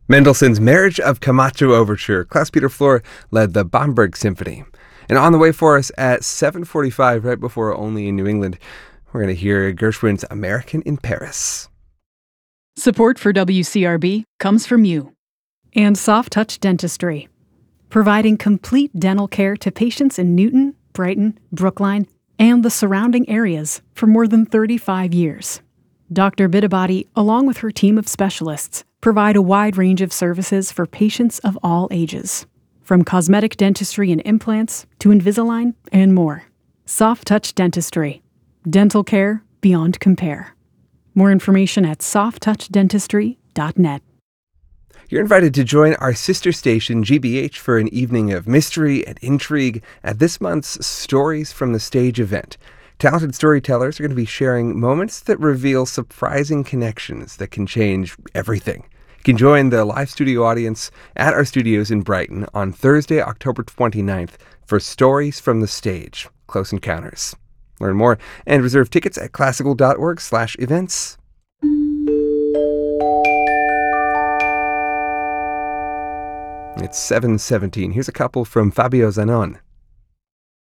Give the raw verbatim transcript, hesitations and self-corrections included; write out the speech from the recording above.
Mendelssohn's Marriage of Camacho Overture. Klaus Peter Flor led the Bamberg Symphony. And on the way for us at seven forty-five, right before Only in New England, we're going to hear Gershwin's American in Paris. Support for W C R B comes from you and Soft Touch Dentistry, providing complete dental care to patients in Newton, Brighton, Brookline, and the surrounding areas for more than thirty-five years. Doctor Biddabody, along with her team of specialists, provide a wide range of services for patients of all ages, from cosmetic dentistry and implants to Invisalign and more. Soft Touch Dentistry, dental care beyond compare. More information at soft touch dentistry dot net. You're invited to join our sister station, G B H, for an evening of mystery and intrigue at this month's Stories from the Stage event. Talented storytellers are going to be sharing moments that reveal surprising connections that can change everything. You can join the live studio audience at our studios in Brighton on Thursday, October twenty-ninth for Stories from the Stage, Close Encounters. Learn more and reserve tickets at classical.org slash events. It's seven seventeen. Here's a couple from Fabio Zanon.